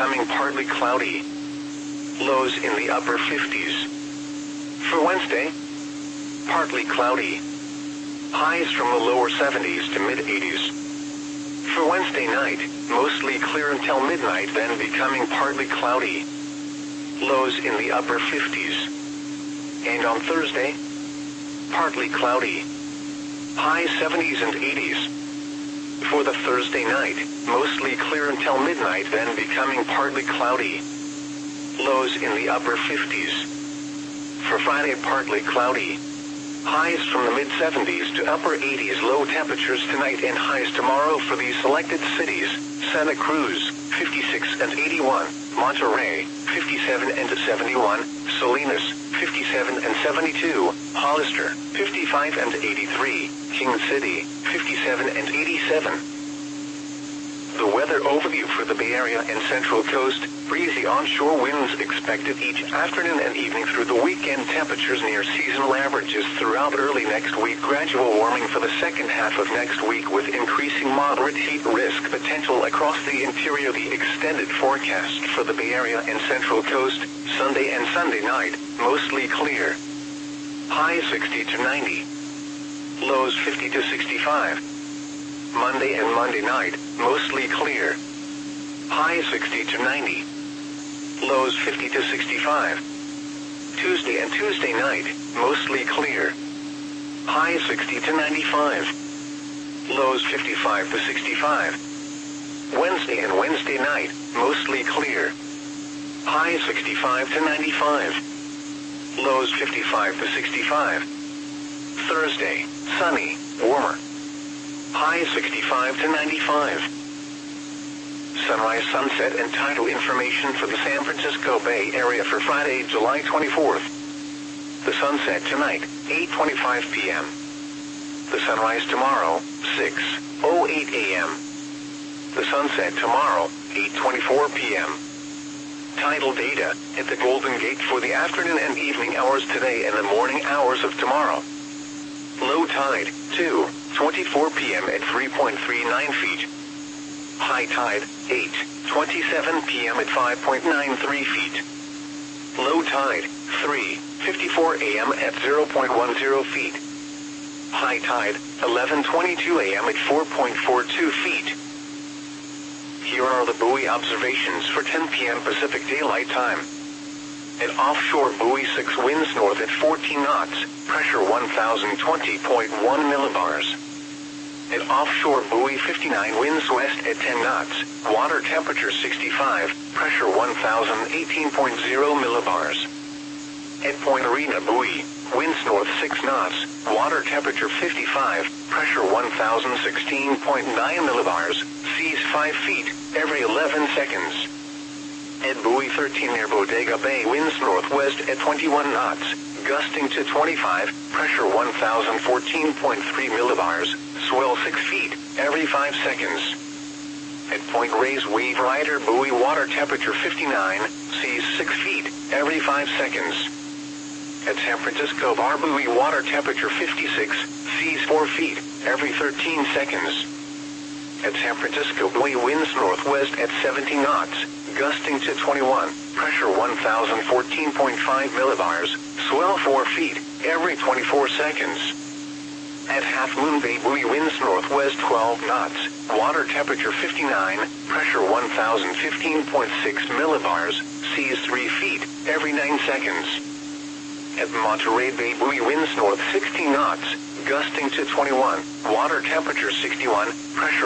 becoming partly cloudy. Lows in the upper 50s. For Wednesday, partly cloudy. Highs from the lower 70s to mid-80s. For Wednesday night, mostly clear until midnight, then becoming partly cloudy. Lows in the upper 50s. And on Thursday, partly cloudy. High 70s and 80s. For the Thursday night, mostly clear until midnight, then becoming partly cloudy. Lows in the upper 50s. For Friday, partly cloudy. Highs from the mid-70s to upper 80s. Low temperatures tonight and highs tomorrow for these selected cities: Santa Cruz, 56 and 81, Monterey, 57 and 71, Salinas, 57 and 72, Hollister, 55 and 83, King City, 57 and 87. The weather overview for the Bay Area and Central Coast: breezy onshore winds expected each afternoon and evening through the weekend. Temperatures near seasonal averages throughout early next week. Gradual warming for the second half of next week with increasing moderate heat risk potential across the interior. The extended forecast for the Bay Area and Central Coast: Sunday and Sunday night, mostly clear. High 60 to 90. Lows 50 to 65. Monday and Monday night, mostly clear. High 60 to 90. Lows 50 to 65. Tuesday and Tuesday night, mostly clear. High 60 to 95. Lows 55 to 65. Wednesday and Wednesday night, mostly clear. High 65 to 95. Lows 55 to 65. Thursday, sunny, warmer. High 65 to 95. Sunrise, sunset, and tidal information for the San Francisco Bay Area for Friday, July 24th. The sunset tonight, 8:25 p.m. The sunrise tomorrow, 6:08 a.m. The sunset tomorrow, 8:24 p.m. Tidal data at the Golden Gate for the afternoon and evening hours today and the morning hours of tomorrow. Low tide, 2:24 p.m. at 3.39 feet. High tide, 8:27 p.m. at 5.93 feet. Low tide, 3:54 a.m. at 0.10 feet. High tide, 11:22 a.m. at 4.42 feet. Here are the buoy observations for 10 p.m. Pacific Daylight Time. At offshore buoy 6, winds north at 14 knots, pressure 1020.1 millibars. At offshore buoy 59, winds west at 10 knots, water temperature 65, pressure 1018.0 millibars. At Point Arena buoy, winds north 6 knots, water temperature 55, pressure 1016.9 millibars, seas 5 feet, every 11 seconds. At buoy 13 near Bodega Bay, winds northwest at 21 knots, gusting to 25, pressure 1014.3 millibars, swell 6 feet, every 5 seconds. At Point Reyes Wave Rider buoy, water temperature 59, seas 6 feet, every 5 seconds. At San Francisco Bar buoy, water temperature 56, seas 4 feet, every 13 seconds. At San Francisco buoy, winds northwest at 17 knots, gusting to 21, pressure 1014.5 millibars, swell 4 feet, every 24 seconds. At Half Moon Bay buoy, winds northwest 12 knots, water temperature 59, pressure 1015.6 millibars, seas 3 feet, every 9 seconds. At Monterey Bay buoy, winds north 16 knots, gusting to 21, water temperature 61, pressure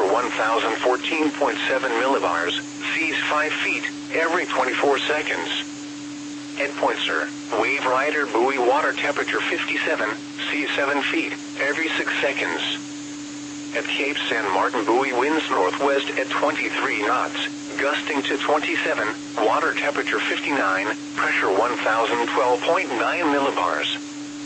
1014.7 millibars, seas 5 feet, every 24 seconds. At Point Sur, Wave Rider buoy, water temperature 57, seas 7 feet, every 6 seconds. At Cape San Martin buoy, winds northwest at 23 knots, gusting to 27, water temperature 59, pressure 1012.9 millibars.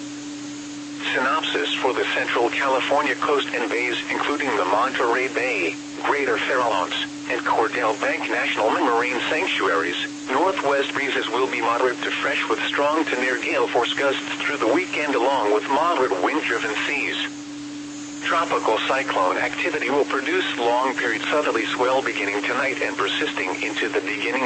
Synopsis for the Central California coast and bays, including the Monterey Bay, Greater Farallones, and Cordell Bank National Marine Sanctuaries. Northwest breezes will be moderate to fresh with strong to near gale force gusts through the weekend, along with moderate wind-driven seas. Tropical cyclone activity will produce long-period southerly swell beginning tonight and persisting into the beginning